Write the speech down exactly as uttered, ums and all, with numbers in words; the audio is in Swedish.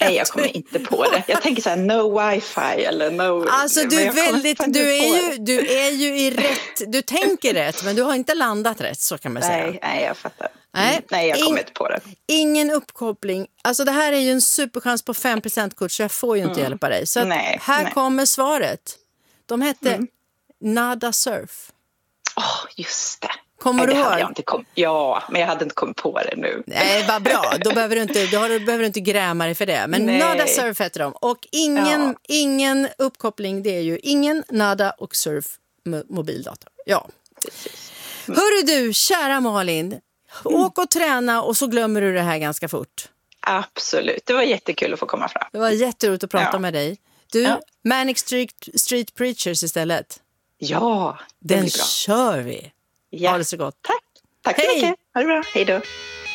Nej, jag kommer inte på det. Jag tänker så här, no wifi eller no... Alltså du är väldigt, du är, ju, du är ju i rätt, du tänker rätt, men du har inte landat rätt, så kan man nej, säga. Nej, jag fattar. Nej, nej jag kommer in, inte på det. Ingen uppkoppling. Alltså det här är ju en superchans på fem procent kort, så jag får ju inte mm. hjälpa dig. Så att nej, här nej. kommer svaret. De hette mm. Nada Surf. Åh, oh, just det. Kommer nej, du det ihåg? Jag inte kom... Ja, men jag hade inte kommit på det nu. Nej, vad bra. Då behöver du inte, då behöver du inte gräma dig för det. Men nej. Nada Surf heter de. Och ingen, ja. ingen uppkoppling, det är ju ingen Nada och Surf mobildator. Ja. Mm. Hörru du, kära Malin. Mm. Åk och träna och så glömmer du det här ganska fort. Absolut. Det var jättekul att få komma fram. Det var jätteroligt att prata ja. med dig. Du, ja. Manic Street, Street Preachers istället. Ja, det den blir bra. Kör vi. Ja. Ha det så gott. Tack. Tack Hej. så mycket. Ha det bra. Hej då.